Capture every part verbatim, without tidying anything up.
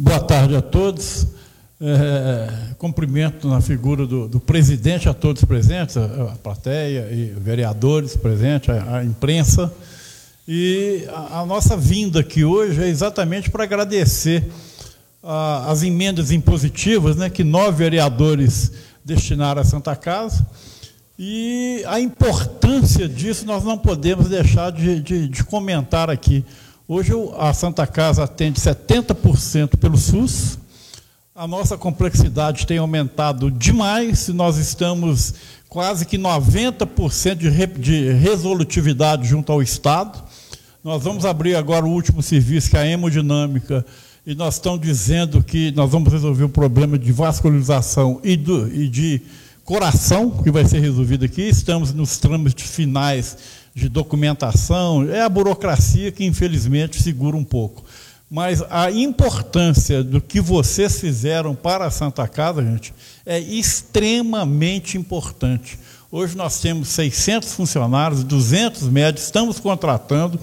Boa tarde a todos. É, cumprimento na figura do, do presidente a todos presentes, a, a plateia e vereadores presentes, a, a imprensa. E a, a nossa vinda aqui hoje é exatamente para agradecer a, as emendas impositivas, né, que nove vereadores destinaram à Santa Casa. E a importância disso nós não podemos deixar de, de, de comentar aqui. Hoje a Santa Casa atende setenta por cento pelo SUS. A nossa complexidade tem aumentado demais, nós estamos quase que noventa por cento de, re, de resolutividade junto ao Estado. Nós vamos abrir agora o último serviço, que é a hemodinâmica, e nós estamos dizendo que nós vamos resolver o problema de vascularização e, do, e de coração, que vai ser resolvido aqui. Estamos nos trâmites finais de documentação, é a burocracia que, infelizmente, segura um pouco. Mas a importância do que vocês fizeram para a Santa Casa, gente, é extremamente importante. Hoje nós temos seiscentos funcionários, duzentos médicos, estamos contratando,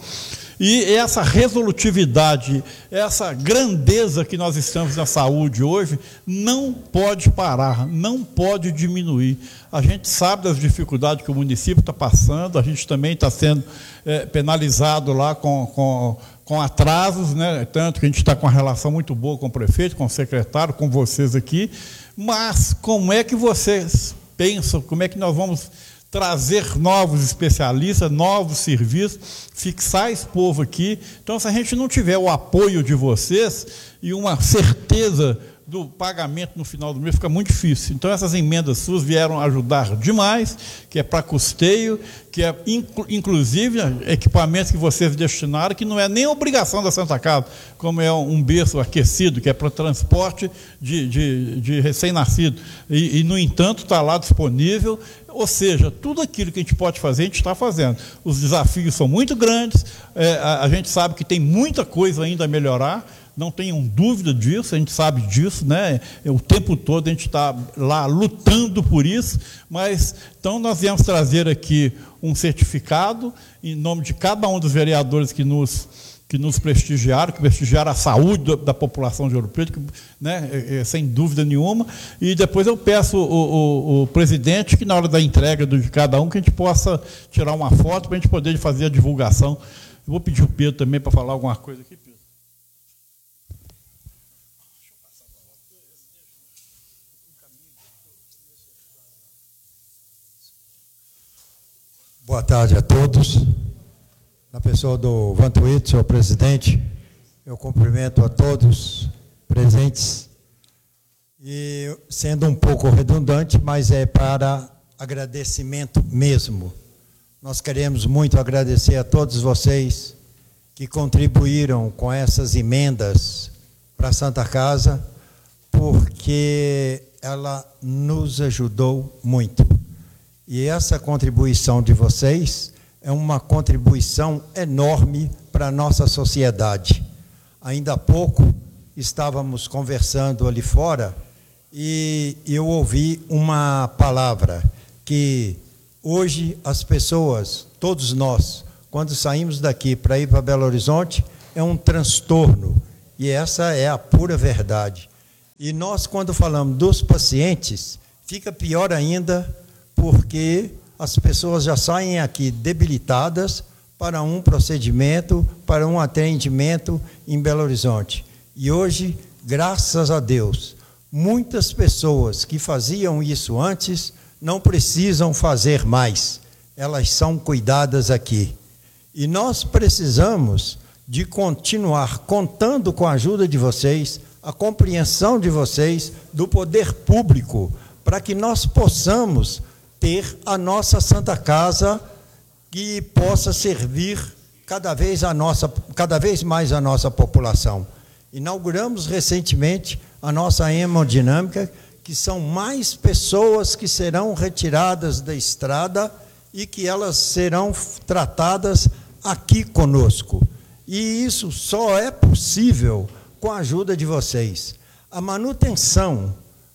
e essa resolutividade, essa grandeza que nós estamos na saúde hoje, não pode parar, não pode diminuir. A gente sabe das dificuldades que o município está passando, a gente também está sendo é, penalizado lá com... com com atrasos, né? Tanto que a gente está com uma relação muito boa com o prefeito, com o secretário, com vocês aqui, mas como é que vocês pensam, como é que nós vamos trazer novos especialistas, novos serviços, fixar esse povo aqui? Então, se a gente não tiver o apoio de vocês e uma certeza do pagamento no final do mês, fica muito difícil. Então, essas emendas SUS vieram ajudar demais, que é para custeio, que é, inclusive, equipamentos que vocês destinaram, que não é nem obrigação da Santa Casa, como é um berço aquecido, que é para transporte de, de, de recém-nascido, e, e, no entanto, está lá disponível. Ou seja, tudo aquilo que a gente pode fazer, a gente está fazendo. Os desafios são muito grandes, é, a, a gente sabe que tem muita coisa ainda a melhorar, não tenham dúvida disso, a gente sabe disso, né? O tempo todo a gente está lá lutando por isso, mas então nós viemos trazer aqui um certificado em nome de cada um dos vereadores que nos, que nos prestigiaram, que prestigiaram a saúde da, da população de Ouro Preto, que, né, é, é, sem dúvida nenhuma, e depois eu peço o, o, o presidente que na hora da entrega de cada um, que a gente possa tirar uma foto para a gente poder fazer a divulgação. Eu vou pedir o Pedro também para falar alguma coisa aqui, Pedro. Boa tarde a todos. Na pessoa do Vantuíto, senhor presidente, eu cumprimento a todos presentes. E, sendo um pouco redundante, mas é para agradecimento mesmo. Nós queremos muito agradecer a todos vocês que contribuíram com essas emendas para a Santa Casa, porque ela nos ajudou muito. E essa contribuição de vocês é uma contribuição enorme para a nossa sociedade. Ainda há pouco estávamos conversando ali fora e eu ouvi uma palavra que hoje as pessoas, todos nós, quando saímos daqui para ir para Belo Horizonte, é um transtorno. E essa é a pura verdade. E nós, quando falamos dos pacientes, fica pior ainda, porque as pessoas já saem aqui debilitadas para um procedimento, para um atendimento em Belo Horizonte. E hoje, graças a Deus, muitas pessoas que faziam isso antes não precisam fazer mais. Elas são cuidadas aqui. E nós precisamos de continuar contando com a ajuda de vocês, a compreensão de vocês, do poder público, para que nós possamos ter a nossa Santa Casa que possa servir cada vez, a nossa, cada vez mais a nossa população. Inauguramos recentemente a nossa hemodinâmica, que são mais pessoas que serão retiradas da estrada e que elas serão tratadas aqui conosco. E isso só é possível com a ajuda de vocês. A manutenção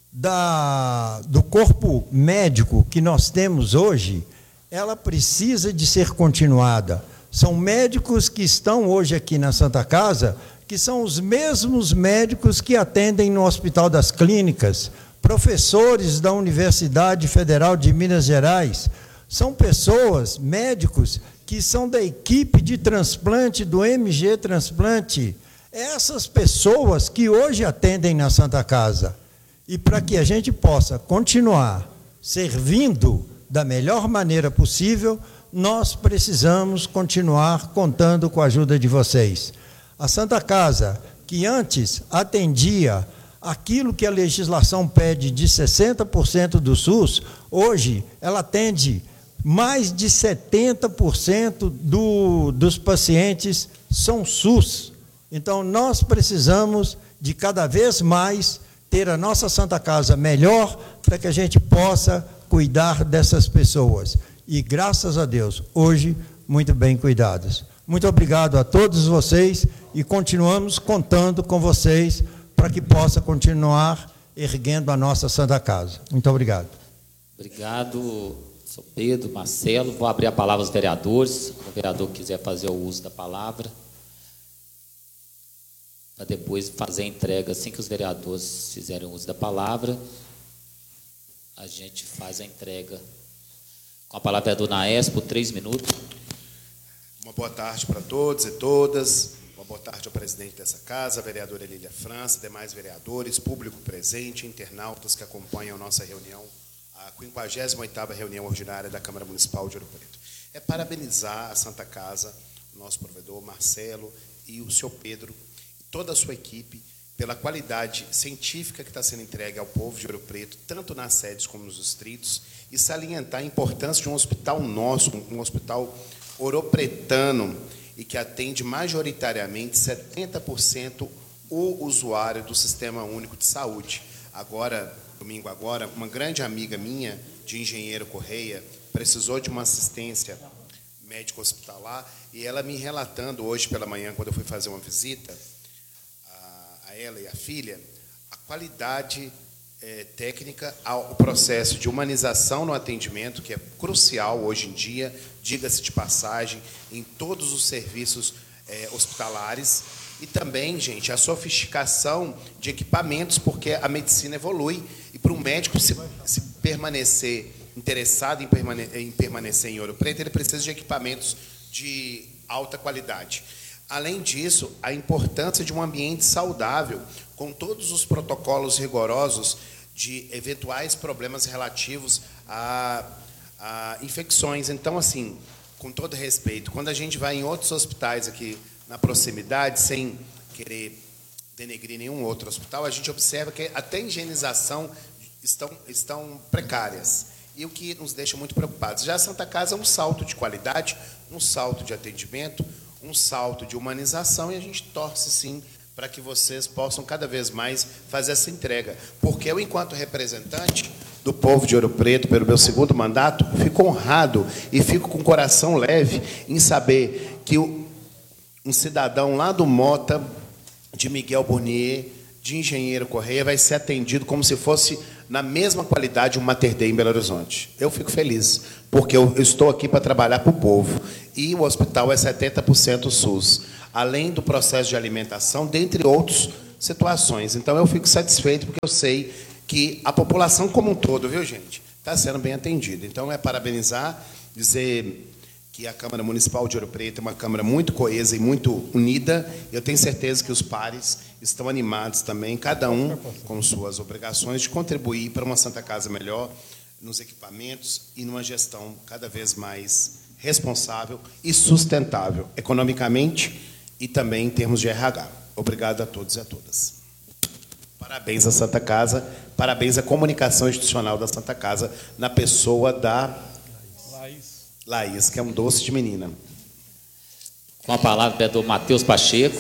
Da, do corpo médico que nós temos hoje, ela precisa de ser continuada. São médicos que estão hoje aqui na Santa Casa, que são os mesmos médicos que atendem no Hospital das Clínicas, professores da Universidade Federal de Minas Gerais, são pessoas, médicos, que são da equipe de transplante do M G Transplante. Essas pessoas que hoje atendem na Santa Casa. E para que a gente possa continuar servindo da melhor maneira possível, nós precisamos continuar contando com a ajuda de vocês. A Santa Casa, que antes atendia aquilo que a legislação pede de sessenta por cento do SUS, hoje ela atende mais de setenta por cento do, dos pacientes são SUS. Então, nós precisamos de cada vez mais ter a nossa Santa Casa melhor para que a gente possa cuidar dessas pessoas. E, graças a Deus, hoje, muito bem cuidadas. Muito obrigado a todos vocês e continuamos contando com vocês para que possa continuar erguendo a nossa Santa Casa. Muito obrigado. Obrigado, São Pedro, Marcelo. Vou abrir a palavra aos vereadores. Se o vereador quiser fazer o uso da palavra, para depois fazer a entrega, assim que os vereadores fizerem o uso da palavra, a gente faz a entrega. Com a palavra, vereador Naes, por três minutos. Uma boa tarde para todos e todas. Uma boa tarde ao presidente dessa casa, a vereadora Lília França, demais vereadores, público presente, internautas que acompanham a nossa reunião, a quinquagésima oitava reunião ordinária da Câmara Municipal de Ouro Preto. É parabenizar a Santa Casa, o nosso provedor Marcelo e o senhor Pedro, toda a sua equipe, pela qualidade científica que está sendo entregue ao povo de Ouro Preto, tanto nas sedes como nos distritos, e salientar a importância de um hospital nosso, um hospital ouropretano, e que atende majoritariamente setenta por cento o usuário do Sistema Único de Saúde. Agora, domingo agora, uma grande amiga minha, de Engenheiro Correia, precisou de uma assistência médico-hospitalar, e ela me relatando hoje pela manhã, quando eu fui fazer uma visita, a ela e a filha, a qualidade é, técnica, ao processo de humanização no atendimento, que é crucial hoje em dia, diga-se de passagem, em todos os serviços é, hospitalares, e também, gente, a sofisticação de equipamentos, porque a medicina evolui, e para um médico se, se permanecer interessado em, permane em permanecer em Ouro Preto, ele precisa de equipamentos de alta qualidade. Além disso, a importância de um ambiente saudável, com todos os protocolos rigorosos de eventuais problemas relativos a, a infecções. Então, assim, com todo respeito, quando a gente vai em outros hospitais aqui na proximidade, sem querer denegrir nenhum outro hospital, a gente observa que até a higienização estão, estão precárias, e o que nos deixa muito preocupados. Já a Santa Casa é um salto de qualidade, um salto de atendimento, um salto de humanização, e a gente torce, sim, para que vocês possam cada vez mais fazer essa entrega. Porque eu, enquanto representante do povo de Ouro Preto, pelo meu segundo mandato, fico honrado e fico com o coração leve em saber que o, um cidadão lá do Mota, de Miguel Burnier, de Engenheiro Correia, vai ser atendido como se fosse na mesma qualidade um Mater Dei em Belo Horizonte. Eu fico feliz, porque eu estou aqui para trabalhar para o povo. E o hospital é setenta por cento SUS, além do processo de alimentação, dentre outras situações. Então, eu fico satisfeito, porque eu sei que a população como um todo, viu, gente, está sendo bem atendida. Então, é parabenizar, dizer que a Câmara Municipal de Ouro Preto é uma Câmara muito coesa e muito unida. Eu tenho certeza que os pares estão animados também, cada um com suas obrigações, de contribuir para uma Santa Casa melhor, nos equipamentos e numa gestão cada vez mais responsável e sustentável, economicamente e também em termos de R H. Obrigado a todos e a todas. Parabéns à Santa Casa, parabéns à comunicação institucional da Santa Casa, na pessoa da Laís, Laís, que é um doce de menina. Com a palavra, o vereador Matheus Pacheco.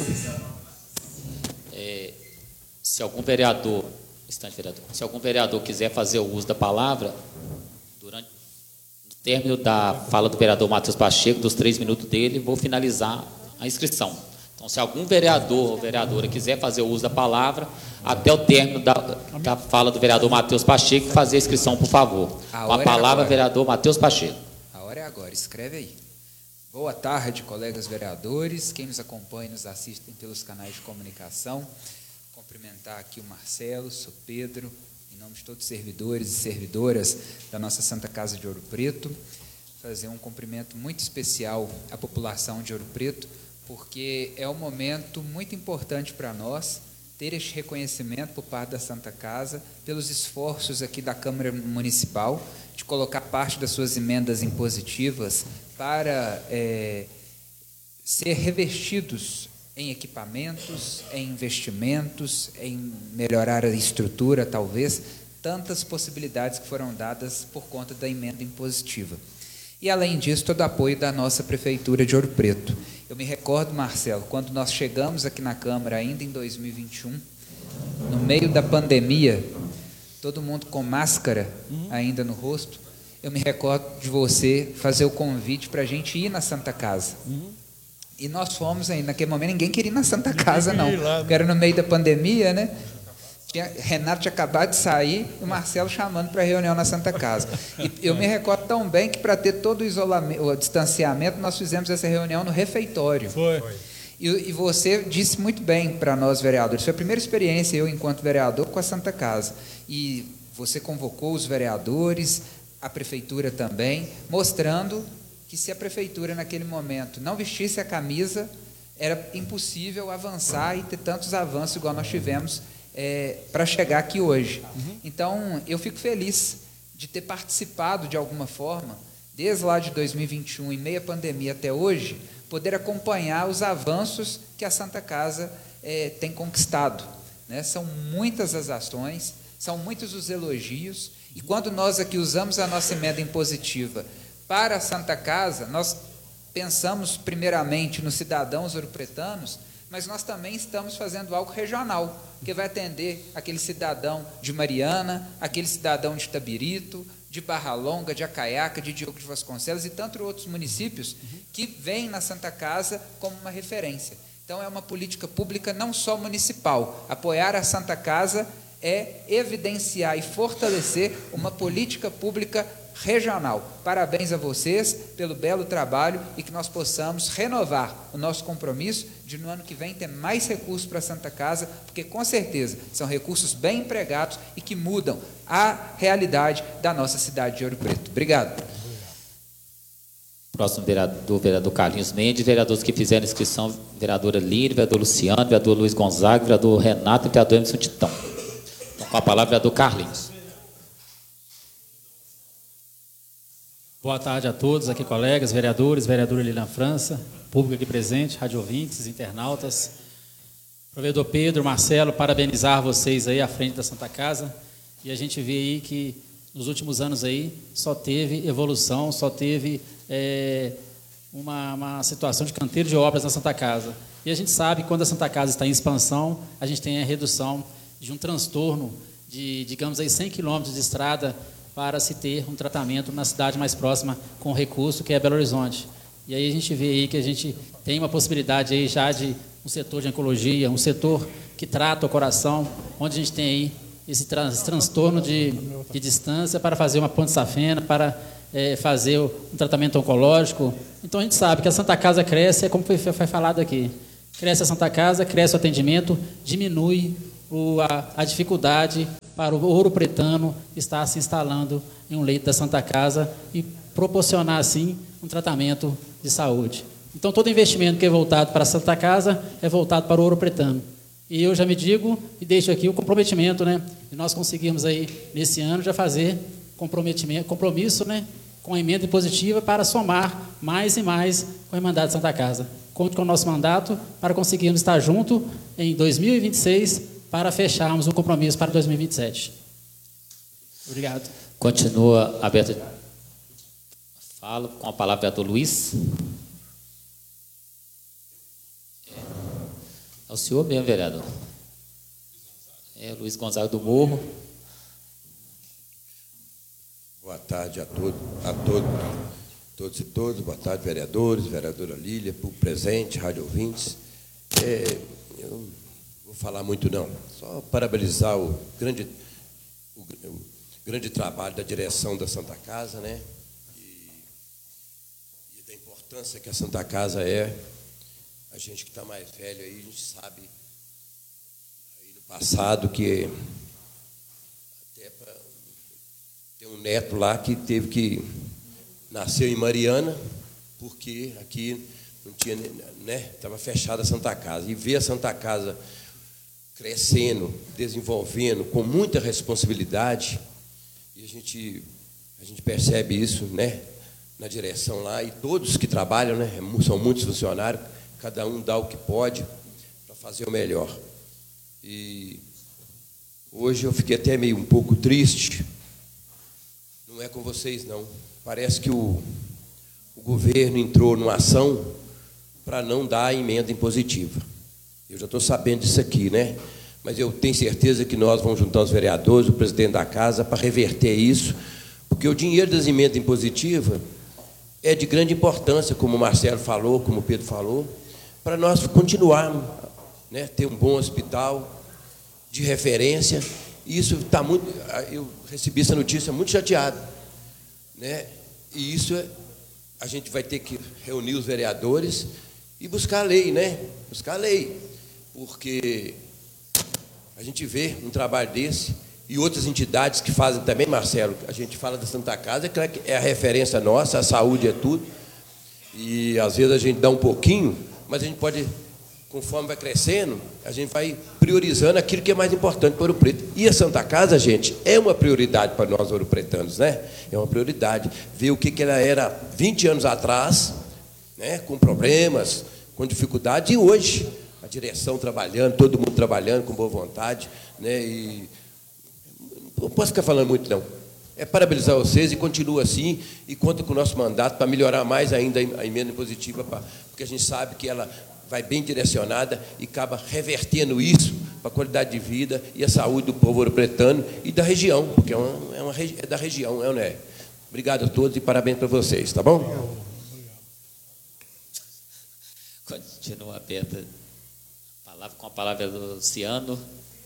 É, se algum vereador, instante, vereador, se algum vereador quiser fazer o uso da palavra, durante o término da fala do vereador Matheus Pacheco, dos três minutos dele, vou finalizar a inscrição. Então, se algum vereador ou vereadora quiser fazer o uso da palavra, até o término da, da fala do vereador Matheus Pacheco, fazer a inscrição, por favor. A Com a palavra, é vereador Matheus Pacheco. A hora é agora, escreve aí. Boa tarde, colegas vereadores, quem nos acompanha e nos assistem pelos canais de comunicação. Cumprimentar aqui o Marcelo, o Pedro, em nome de todos os servidores e servidoras da nossa Santa Casa de Ouro Preto, fazer um cumprimento muito especial à população de Ouro Preto, porque é um momento muito importante para nós ter este reconhecimento por parte da Santa Casa pelos esforços aqui da Câmara Municipal de colocar parte das suas emendas impositivas para é, ser revestidos em equipamentos, em investimentos, em melhorar a estrutura, talvez, tantas possibilidades que foram dadas por conta da emenda impositiva. E, além disso, todo o apoio da nossa Prefeitura de Ouro Preto. Eu me recordo, Marcelo, quando nós chegamos aqui na Câmara, ainda em dois mil e vinte e um, no meio da pandemia, todo mundo com máscara ainda no rosto, eu me recordo de você fazer o convite para a gente ir na Santa Casa. E nós fomos aí, naquele momento ninguém queria ir na Santa Casa, não, porque era no meio da pandemia, né? Tinha, Renato tinha acabado de sair e o Marcelo chamando para a reunião na Santa Casa. E eu me recordo tão bem que, para ter todo o isolamento, o distanciamento, nós fizemos essa reunião no refeitório. Foi. E, e você disse muito bem para nós, vereadores, foi a primeira experiência, eu, enquanto vereador, com a Santa Casa. E você convocou os vereadores, a Prefeitura também, mostrando que, se a Prefeitura, naquele momento, não vestisse a camisa, era impossível avançar e ter tantos avanços igual nós tivemos é, para chegar aqui hoje. Uhum. Então, eu fico feliz de ter participado, de alguma forma, desde lá de dois mil e vinte e um, em meio à pandemia até hoje, poder acompanhar os avanços que a Santa Casa é, tem conquistado, né? São muitas as ações, são muitos os elogios, e quando nós aqui usamos a nossa emenda impositiva para a Santa Casa, nós pensamos primeiramente nos cidadãos ouropretanos, mas nós também estamos fazendo algo regional, que vai atender aquele cidadão de Mariana, aquele cidadão de Itabirito, de Barra Longa, de Acaiaca, de Diogo de Vasconcelos e tantos outros municípios que vêm na Santa Casa como uma referência. Então, é uma política pública não só municipal. Apoiar a Santa Casa é evidenciar e fortalecer uma política pública regional. Parabéns a vocês pelo belo trabalho e que nós possamos renovar o nosso compromisso de, no ano que vem, ter mais recursos para a Santa Casa, porque, com certeza, são recursos bem empregados e que mudam a realidade da nossa cidade de Ouro Preto. Obrigado. Próximo vereador, vereador Carlinhos Mendes, vereadores que fizeram inscrição, vereadora Lírio, vereador Luciano, vereador Luiz Gonzaga, vereador Renato e vereador Emerson Titão. Então, com a palavra, vereador Carlinhos. Boa tarde a todos aqui, colegas, vereadores, vereadora Lilian França, público aqui presente, rádio ouvintes, internautas. Vereador Pedro, Marcelo, parabenizar vocês aí à frente da Santa Casa. E a gente vê aí que nos últimos anos aí só teve evolução, só teve é, uma, uma situação de canteiro de obras na Santa Casa. E a gente sabe que, quando a Santa Casa está em expansão, a gente tem a redução de um transtorno de, digamos aí, cem quilômetros de estrada para se ter um tratamento na cidade mais próxima com recurso, que é Belo Horizonte. E aí a gente vê aí que a gente tem uma possibilidade aí já de um setor de oncologia, um setor que trata o coração, onde a gente tem aí esse, trans, esse transtorno de, de distância para fazer uma ponte safena, para é, fazer um tratamento oncológico. Então, a gente sabe que a Santa Casa cresce, é como foi, foi falado aqui. Cresce a Santa Casa, cresce o atendimento, diminui o, a, a dificuldade para o ouropretano estar se instalando em um leito da Santa Casa e proporcionar, assim, um tratamento de saúde. Então, todo investimento que é voltado para a Santa Casa é voltado para o ouropretano. E eu já me digo e deixo aqui o comprometimento, né, de nós conseguirmos aí, nesse ano, já fazer comprometimento, compromisso, né, com a emenda impositiva para somar mais e mais com a Irmandade de Santa Casa. Conto com o nosso mandato para conseguirmos estar junto em dois mil e vinte e seis para fecharmos um compromisso para dois mil e vinte e sete. Obrigado. Continua aberta. Falo com a palavra do vereador Luiz. É o senhor mesmo, vereador. É, Luiz Gonzaga do Morro. Boa tarde a todos, a todos, todos e todas. Boa tarde, vereadores, vereadora Lília, público presente, rádio ouvintes. É, eu não vou falar muito, não. Só parabenizar o grande, o, o grande trabalho da direção da Santa Casa, né? E, e da importância importância que a Santa Casa é. A gente que está mais velho aí, a gente sabe aí no passado que até pra, tem um neto lá que teve que nasceu em Mariana, porque aqui não tinha, né? Estava fechada a Santa Casa. E ver a Santa Casa crescendo, desenvolvendo, com muita responsabilidade, e a gente, a gente percebe isso, né? Na direção lá, e todos que trabalham, né? São muitos funcionários, cada um dá o que pode para fazer o melhor. E hoje eu fiquei até meio um pouco triste. Não é com vocês, não. Parece que o, o governo entrou numa ação para não dar a emenda impositiva. Eu já estou sabendo disso aqui, né? Mas eu tenho certeza que nós vamos juntar os vereadores, o presidente da casa, para reverter isso, porque o dinheiro das emendas impositivas é de grande importância, como o Marcelo falou, como o Pedro falou, para nós continuarmos, né, ter um bom hospital de referência. E isso está muito... Eu recebi essa notícia muito chateado, né? E isso é, a gente vai ter que reunir os vereadores e buscar a lei, né? Buscar a lei, porque a gente vê um trabalho desse e outras entidades que fazem também, Marcelo. A gente fala da Santa Casa, que é a referência nossa, a saúde é tudo, e às vezes a gente dá um pouquinho, mas a gente pode, conforme vai crescendo, a gente vai priorizando aquilo que é mais importante para Ouro Preto. E a Santa Casa, gente, é uma prioridade para nós ouropretanos, né? É uma prioridade. Ver o que, que ela era vinte anos atrás, né? Com problemas, com dificuldade, e hoje a direção trabalhando, todo mundo trabalhando com boa vontade, né? E não posso ficar falando muito, não. É parabenizar vocês e continua assim, e conta com o nosso mandato para melhorar mais ainda a emenda impositiva, porque a gente sabe que ela vai bem direcionada e acaba revertendo isso para a qualidade de vida e a saúde do povo ouropretano e da região, porque é, uma, é, uma, é da região, é, não é? Obrigado a todos e parabéns para vocês, tá bom? Continua aberta a palavra com a palavra do Luciano.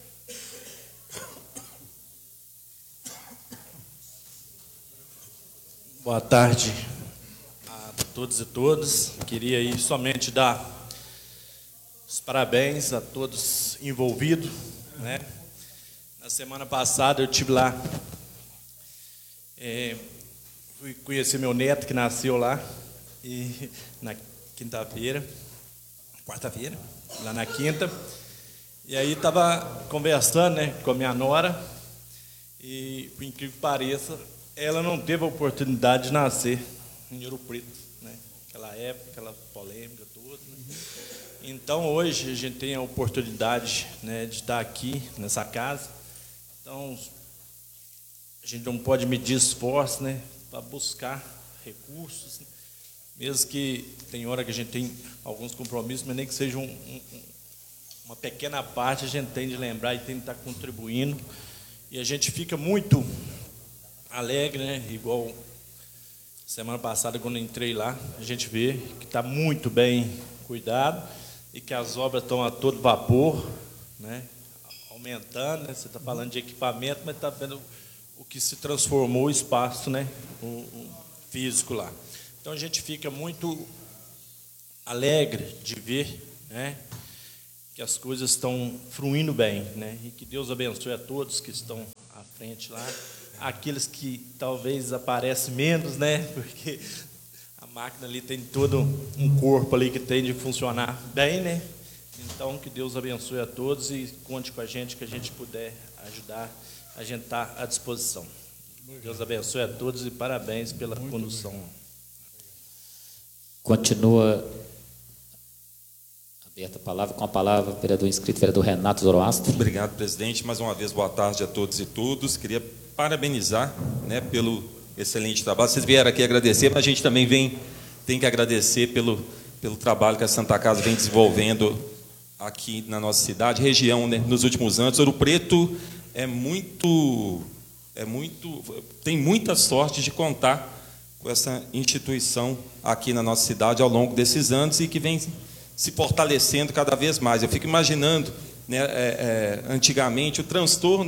Boa tarde a todos e todas. Queria aí somente dar os parabéns a todos envolvidos, né? Na semana passada eu estive lá, é, fui conhecer meu neto que nasceu lá, e na quinta-feira, quarta-feira, lá na quinta, e aí estava conversando, né, com a minha nora, e por incrível que pareça, ela não teve a oportunidade de nascer em Ouro Preto, né? Aquela época, aquela polêmica toda, né? Então, hoje, a gente tem a oportunidade, né, de estar aqui, nessa casa. Então, a gente não pode medir esforço, né, para buscar recursos, né? Mesmo que tem hora que a gente tem alguns compromissos, mas nem que seja um, um, uma pequena parte, a gente tem de lembrar e tem de estar contribuindo. E a gente fica muito alegre, né? Igual semana passada, quando eu entrei lá, a gente vê que está muito bem cuidado e que as obras estão a todo vapor, né? Aumentando, né? Você está falando de equipamento, mas está vendo o que se transformou o espaço, né? O, o físico lá. Então a gente fica muito alegre de ver, né, que as coisas estão fluindo bem, né? E que Deus abençoe a todos que estão à frente lá. Aqueles que talvez aparecem menos, né? Porque a máquina ali tem todo um corpo ali que tem de funcionar bem, né? Então, que Deus abençoe a todos e conte com a gente, que a gente puder ajudar, a gente está à disposição. Deus abençoe a todos e parabéns pela Muito condução. Bem. Continua aberta a palavra, com a palavra o vereador inscrito, vereador Renato Zoroastro. Obrigado, presidente. Mais uma vez, boa tarde a todos e todas. Queria parabenizar, né, pelo excelente trabalho. Vocês vieram aqui agradecer, mas a gente também vem, tem que agradecer pelo, pelo trabalho que a Santa Casa vem desenvolvendo aqui na nossa cidade, região, né, nos últimos anos. Ouro Preto é muito, é muito, tem muita sorte de contar com essa instituição aqui na nossa cidade ao longo desses anos e que vem se fortalecendo cada vez mais. Eu fico imaginando, né, é, é, antigamente, o transtorno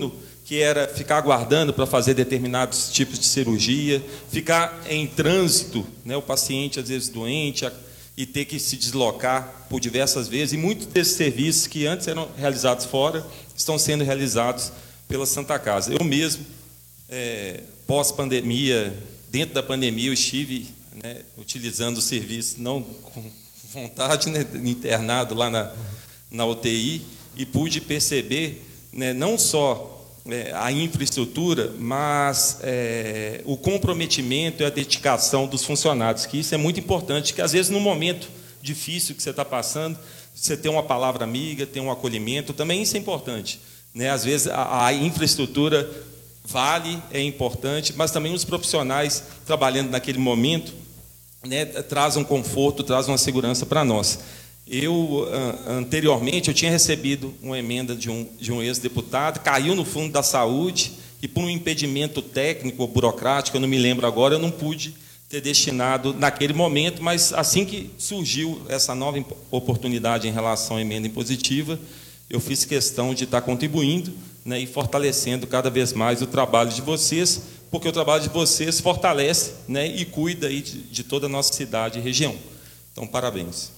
que era ficar aguardando para fazer determinados tipos de cirurgia, ficar em trânsito, né, o paciente às vezes doente, a, e ter que se deslocar por diversas vezes, e muitos desses serviços que antes eram realizados fora, estão sendo realizados pela Santa Casa. Eu mesmo, é, pós-pandemia, dentro da pandemia, eu estive, né, utilizando o serviço, não com vontade, né, internado lá na, na U T I, e pude perceber, né, não só é, a infraestrutura, mas é, o comprometimento e a dedicação dos funcionários, que isso é muito importante, que às vezes no momento difícil que você está passando, você tem uma palavra amiga, tem um acolhimento, também isso é importante, né? Às vezes a, a infraestrutura vale, é importante, mas também os profissionais trabalhando naquele momento, né, traz um conforto, traz uma segurança para nós. Eu, anteriormente, eu tinha recebido uma emenda de um, de um ex-deputado, caiu no Fundo da Saúde, e por um impedimento técnico ou burocrático, eu não me lembro agora, eu não pude ter destinado naquele momento, mas assim que surgiu essa nova oportunidade em relação à emenda impositiva, eu fiz questão de estar contribuindo, né, e fortalecendo cada vez mais o trabalho de vocês, porque o trabalho de vocês fortalece, né, e cuida aí de, de toda a nossa cidade e região. Então, parabéns.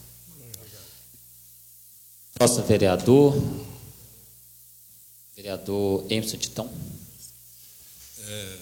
Próximo vereador, vereador Emerson Titão. É,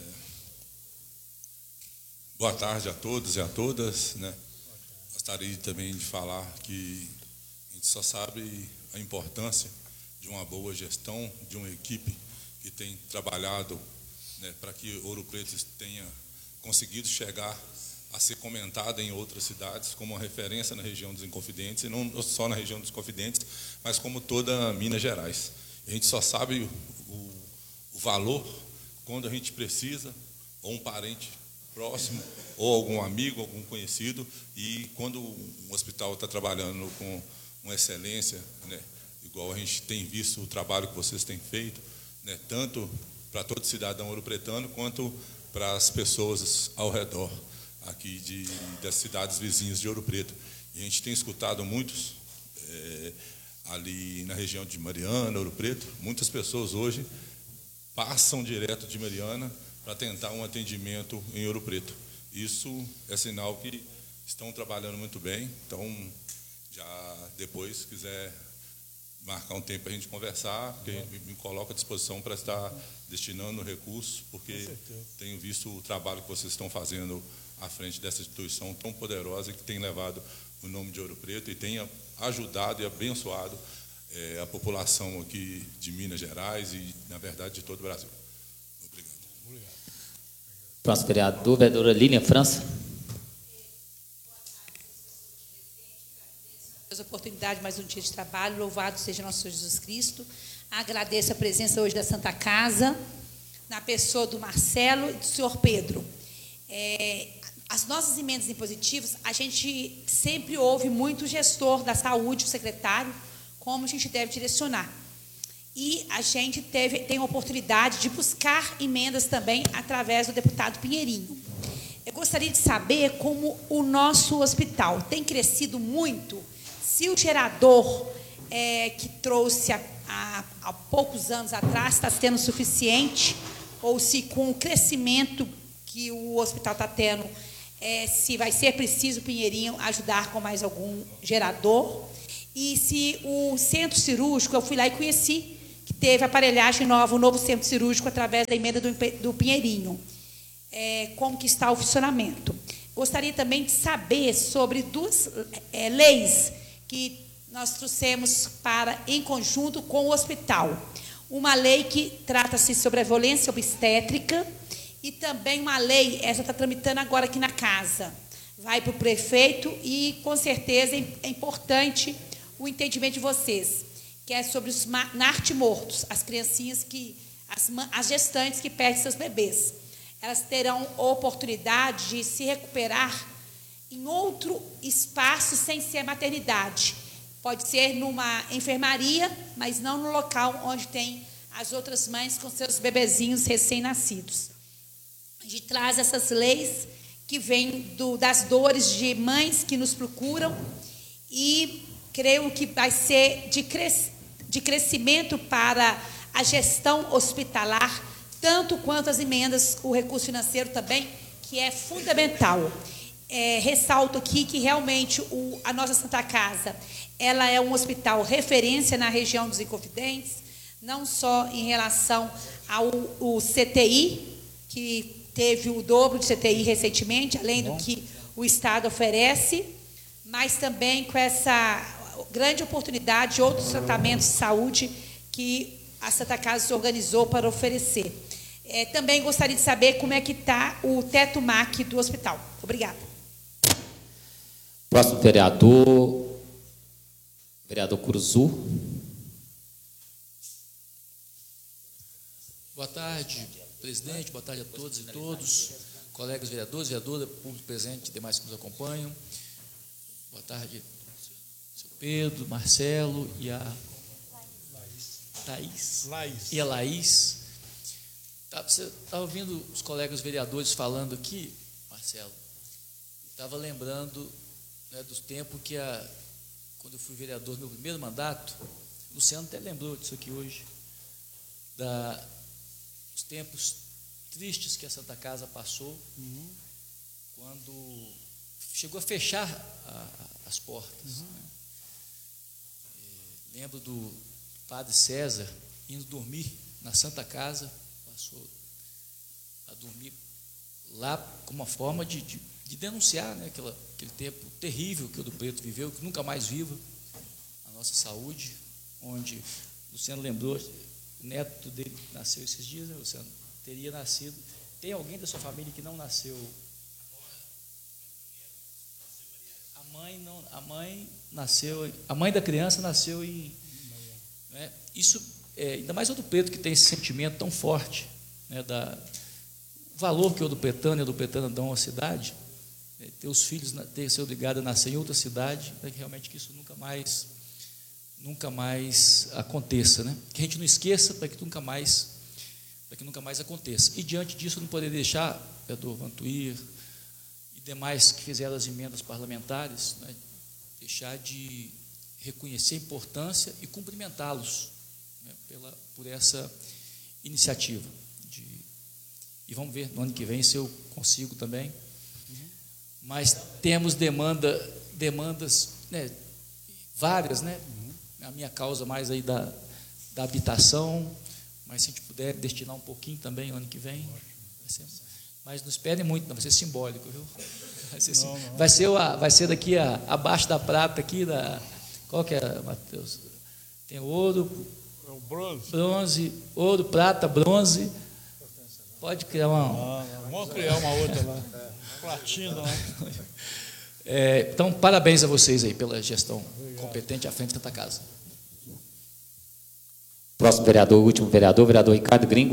boa tarde a todos e a todas, né? Gostaria também de falar que a gente só sabe a importância de uma boa gestão, de uma equipe que tem trabalhado, né, para que Ouro Preto tenha conseguido chegar a ser comentada em outras cidades como uma referência na região dos Inconfidentes, e não só na região dos Inconfidentes, mas como toda Minas Gerais. A gente só sabe o, o valor quando a gente precisa, ou um parente próximo, ou algum amigo, algum conhecido, e quando um hospital está trabalhando com uma excelência, né, igual a gente tem visto o trabalho que vocês têm feito, né, tanto para todo cidadão ouropretano, quanto para as pessoas ao redor aqui de, das cidades vizinhas de Ouro Preto. E a gente tem escutado muitos, é, ali na região de Mariana, Ouro Preto, muitas pessoas hoje passam direto de Mariana para tentar um atendimento em Ouro Preto. Isso é sinal que estão trabalhando muito bem. Então, já depois, se quiser marcar um tempo para a gente conversar, porque me, me coloco à disposição para estar destinando recursos, porque tenho visto o trabalho que vocês estão fazendo à frente dessa instituição tão poderosa que tem levado o nome de Ouro Preto e tem ajudado e abençoado é, a população aqui de Minas Gerais e, na verdade, de todo o Brasil. Obrigado. Obrigado. Próximo vereador, vereadora Lilian França. Oportunidade, mais um dia de trabalho, louvado seja nosso Senhor Jesus Cristo. Agradeço a presença hoje da Santa Casa, na pessoa do Marcelo e do senhor Pedro. É, as nossas emendas impositivas, a gente sempre ouve muito o gestor da saúde, o secretário, como a gente deve direcionar. E a gente teve, tem a oportunidade de buscar emendas também através do deputado Pinheirinho. Eu gostaria de saber como o nosso hospital tem crescido muito, se o gerador é, que trouxe há, há, há poucos anos atrás está sendo suficiente, ou se com o crescimento que o hospital está tendo, é, se vai ser preciso o Pinheirinho ajudar com mais algum gerador, e se o centro cirúrgico, eu fui lá e conheci, que teve aparelhagem nova, o novo centro cirúrgico, através da emenda do, do Pinheirinho, é, como que está o funcionamento. Gostaria também de saber sobre duas é, leis que nós trouxemos para, em conjunto com o hospital. Uma lei que trata-se sobre a violência obstétrica e também uma lei, essa está tramitando agora aqui na casa, vai para o prefeito e, com certeza, é importante o entendimento de vocês, que é sobre os nartimortos, as criancinhas, que, as, as gestantes que perdem seus bebês. Elas terão oportunidade de se recuperar em outro espaço sem ser maternidade. Pode ser numa enfermaria, mas não no local onde tem as outras mães com seus bebezinhos recém-nascidos. A gente traz essas leis que vêm do, das dores de mães que nos procuram e creio que vai ser de, cres, de crescimento para a gestão hospitalar, tanto quanto as emendas, o recurso financeiro também, que é fundamental. É, ressalto aqui que realmente o, a nossa Santa Casa, ela é um hospital referência na região dos Inconfidentes, não só em relação ao o C T I, que teve o dobro de C T I recentemente, além do que o Estado oferece, mas também com essa grande oportunidade de outros tratamentos de saúde que a Santa Casa se organizou para oferecer. É, também gostaria de saber como é que está o teto M A C do hospital. Obrigada. Próximo vereador, vereador Curuzu. Boa tarde, presidente, boa tarde a todos e todos, colegas vereadores, vereadora, público presente e demais que nos acompanham. Boa tarde, seu Pedro, Marcelo e a Thaís. Laís. E a Laís. Você estava ouvindo os colegas vereadores falando aqui, Marcelo, estava lembrando, né, dos tempos que, a, quando eu fui vereador no meu primeiro mandato, o Luciano até lembrou disso aqui hoje, da, dos tempos tristes que a Santa Casa passou, uhum. quando chegou a fechar a, a, as portas. Uhum. Né? E, lembro do padre César indo dormir na Santa Casa, passou a dormir lá como uma forma de, de, de denunciar, né, aquela, aquele tempo terrível que o Ouro Preto viveu, que nunca mais viva a nossa saúde, onde o Luciano lembrou, o neto dele nasceu esses dias, né, Luciano? Teria nascido. Tem alguém da sua família que não nasceu? A mãe não, a mãe nasceu, a mãe da criança nasceu em, né, isso. É, ainda mais o Ouro Preto, que tem esse sentimento tão forte, né, da, o valor que o ouro-pretano e a ouro-pretana dão à cidade, né, ter os filhos, ter ser obrigado a nascer em outra cidade, né, que realmente que isso nunca mais, nunca mais aconteça, né? Que a gente não esqueça para que nunca mais, para que nunca mais aconteça. E diante disso, eu não poderia deixar, vereador Vantuir e demais que fizeram as emendas parlamentares, né, deixar de reconhecer a importância e cumprimentá-los, né, pela, por essa iniciativa. De, e vamos ver no ano que vem se eu consigo também. Uhum. Mas temos demanda, demandas, né, várias, né? Uhum. A minha causa mais aí da, da habitação, mas se a gente puder destinar um pouquinho também no ano que vem, vai ser, mas não esperem muito, não, vai ser simbólico, viu? Vai ser, não, não. Vai ser, a, vai ser daqui a, abaixo da prata aqui, da, qual que é, Matheus? Tem ouro, é o bronze. bronze, ouro, prata, bronze. Pode criar uma. Não, não, vamos criar uma outra lá. Platina lá. É, então, parabéns a vocês aí pela gestão Obrigado. competente à frente da Santa Casa. Próximo vereador, último vereador, vereador Ricardo Gringo.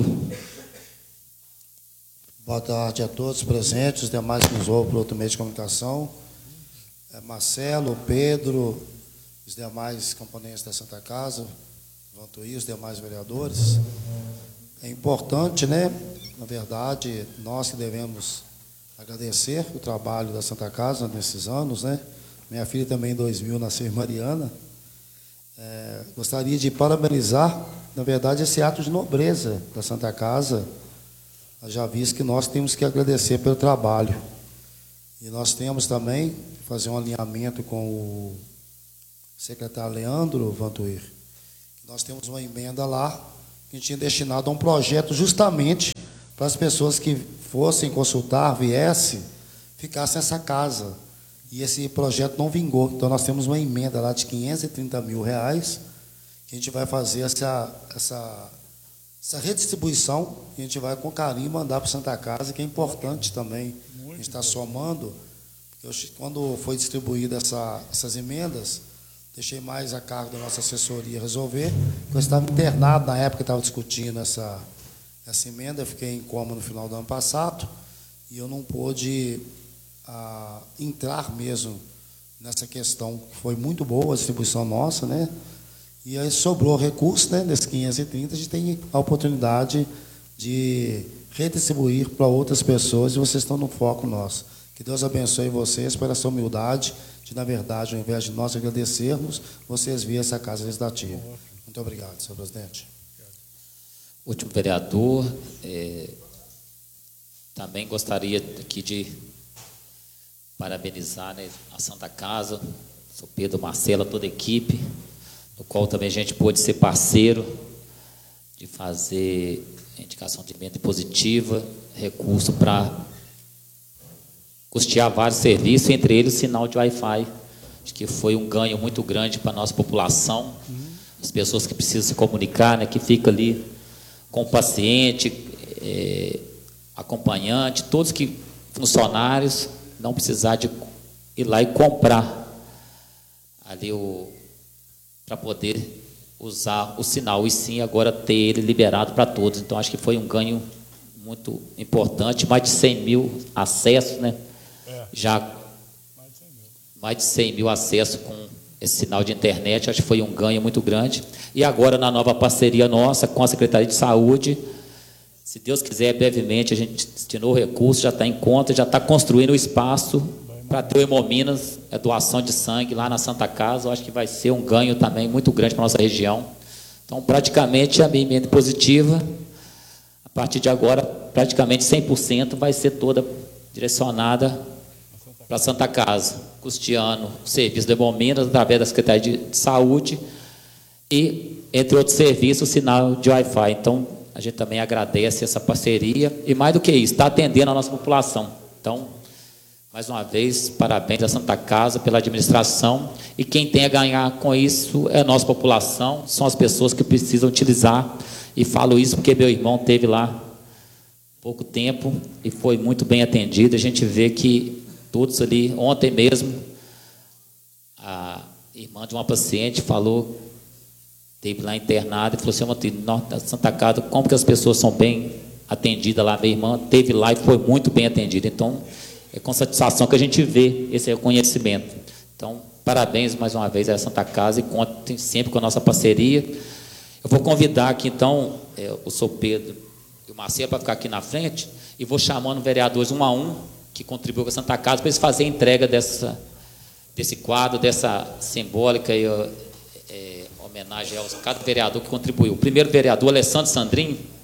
Boa tarde a todos presentes, os demais que nos ouvem por outro meio de comunicação. É Marcelo, Pedro, os demais componentes da Santa Casa, Vantuir, os demais vereadores. É importante, né? Na verdade, nós que devemos agradecer o trabalho da Santa Casa nesses anos, né? Minha filha também em dois mil nasceu em Mariana. É, gostaria de parabenizar, na verdade, esse ato de nobreza da Santa Casa, já visto que nós temos que agradecer pelo trabalho. E nós temos também fazer um alinhamento com o secretário Leandro Vantuir. Nós temos uma emenda lá que a gente tinha destinado a um projeto justamente para as pessoas que fossem consultar, viessem, ficassem nessa casa. E esse projeto não vingou. Então, nós temos uma emenda lá de quinhentos e trinta mil reais, que a gente vai fazer essa, essa, essa redistribuição, que a gente vai com carinho mandar para Santa Casa, que é importante também. A gente está somando, porque eu, quando foi distribuída essa, essas emendas, deixei mais a cargo da nossa assessoria resolver, porque eu estava internado na época que estava discutindo essa, essa emenda, eu fiquei em coma no final do ano passado, e eu não pude a entrar mesmo nessa questão, que foi muito boa a distribuição nossa, né? E aí sobrou recurso, né? Nesses quinhentos e trinta, a gente tem a oportunidade de redistribuir para outras pessoas, e vocês estão no foco nosso. Que Deus abençoe vocês por essa humildade, de, na verdade, ao invés de nós agradecermos, vocês virem essa casa legislativa. Muito obrigado, senhor presidente. último vereador. É, também gostaria aqui de parabenizar, né, a Santa Casa, o seu Pedro, Marcelo, toda a equipe, no qual também a gente pôde ser parceiro de fazer a indicação de emenda positiva, recurso para custear vários serviços, entre eles o sinal de Wi-Fi. Acho que foi um ganho muito grande para a nossa população, as pessoas que precisam se comunicar, né, que fica ali com o paciente, é, acompanhante, todos que funcionários, não precisar de ir lá e comprar ali o para poder usar o sinal, e sim agora ter ele liberado para todos. Então acho que foi um ganho muito importante, mais de cem mil acessos, né? É. Já mais de cem mil acessos com esse sinal de internet, acho que foi um ganho muito grande. E agora, na nova parceria nossa com a Secretaria de Saúde, se Deus quiser, brevemente, a gente destinou o recurso, já está em conta, já está construindo o espaço para ter o Hemominas, a doação de sangue lá na Santa Casa. Eu acho que vai ser um ganho também muito grande para a nossa região. Então, praticamente, a minha emenda positiva, a partir de agora, praticamente cem por cento vai ser toda direcionada para a Santa Casa, custeando o serviço do Hemominas através da Secretaria de, de Saúde e, entre outros serviços, o sinal de Wi-Fi. Então, a gente também agradece essa parceria e, mais do que isso, está atendendo a nossa população. Então, mais uma vez, parabéns à Santa Casa pela administração, e quem tem a ganhar com isso é a nossa população, são as pessoas que precisam utilizar, e falo isso porque meu irmão teve lá há pouco tempo e foi muito bem atendido. A gente vê que todos ali, ontem mesmo, a irmã de uma paciente falou, esteve lá internada e falou assim: na Santa Casa, como que as pessoas são bem atendidas lá? Minha irmã esteve lá e foi muito bem atendida. Então, é com satisfação que a gente vê esse reconhecimento. Então, parabéns mais uma vez à Santa Casa, e contem sempre com a nossa parceria. Eu vou convidar aqui, então, é, o senhor Pedro e o Marcelo para ficar aqui na frente, e vou chamando vereadores um a um que contribuiu com a Santa Casa para eles fazerem a entrega dessa, desse quadro, dessa simbólica e, é, homenagem aos cada vereador que contribuiu. O primeiro vereador, Alessandro Sandrin.